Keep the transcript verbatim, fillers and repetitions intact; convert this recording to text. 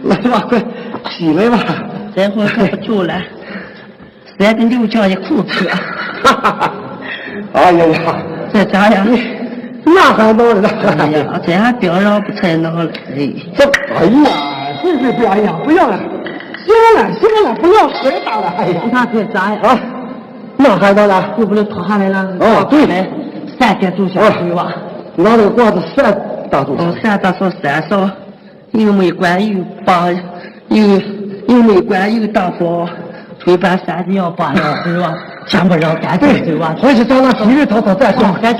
来吧，快起来吧， 这会可不住了，三个六角一裤子。 哎呀呀， 这咋样？ 那还能了？ 哎呀，这样表扬不才能了。哎， 这哎呀，对对对，哎呀，不要了，行了行了，不要摔打了。哎呀， 你看这咋样？ 啊，那还能了？ 又不能拖下来了。 哦，对嘞，三天住下对吧？ 拿那个瓜子三大柱。 哦，三大嫂三嫂，又没管又帮，又又没管又大嫂，推办三斤要八两是吧？全部让干净对吧？ 回去找那几日头头再说。